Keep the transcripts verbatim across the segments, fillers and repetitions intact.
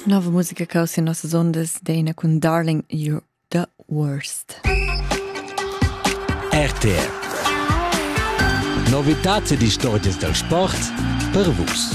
Nova musica causa in nossas ondas Dana con Darling, You're the Worst. R T R Novitats ed historias del sport per vus.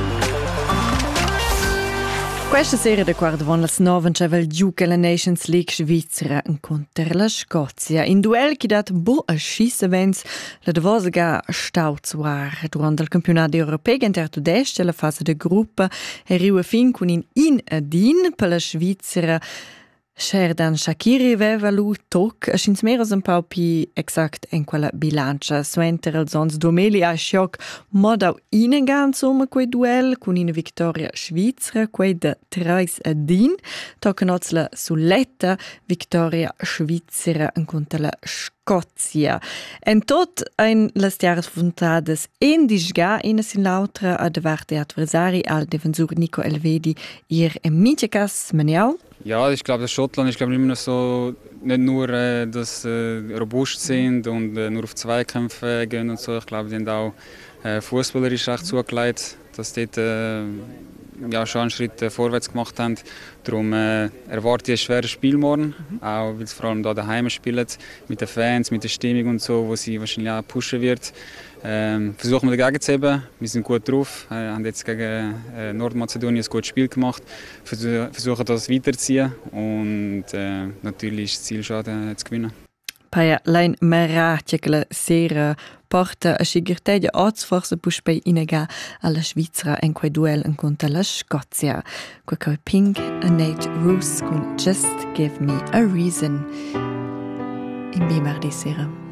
Questa sera da quarta von las nove c'è il giuca la Nations League Svizzera contro la Scozia. In duel che dat bo a schisse vens la devosa ga stauz war durante il campionato europeo inter tudest la fase de gruppa e riu fin con in in adin per la Svizzera. Sherdan Shaqiri aveva lu toc, schins meros un pau pi exact in quella bilancia. Suenter els ons domeli a scioc modau inegan insomma quei duel, con una vittoria svizzera, quei de treis a din, tocan oz la suletta vittoria svizzera in contra la Scozia. En tot ein las tiaras funtadas en disga ina sin l'autra ad avarte adversari al defensor Nico Elvedi ir en Mitjekas maniau. Ja, ich glaube, das Schottland ist glaube ich immer noch so, nicht nur, äh, dass äh, robust sind und äh, nur auf Zweikämpfe gehen und so. Ich glaube, die haben auch äh, fußballerisch recht zugelegt, dass die dort äh, ja, schon einen Schritt äh, vorwärts gemacht haben. Darum äh, erwarte ich ein schweres Spiel morgen, mhm. auch weil sie vor allem da daheim spielen, mit den Fans, mit der Stimmung und so, wo sie wahrscheinlich auch pushen wird. Ähm, versuchen wir dagegen zu heben. Wir sind gut drauf, äh, haben jetzt gegen äh, Nordmazedonien ein gutes Spiel gemacht, Versuch, versuchen das weiterzuziehen und äh, natürlich ist das Ziel schon äh, zu gewinnen. Paia lein meratja che la sera porta a sigurteglia oz forse puspei inega alla Svizzera en quei duel en contra la Scozia. Qua coi Pink a Nate Roos con Just Give Me a Reason in B mardi sera.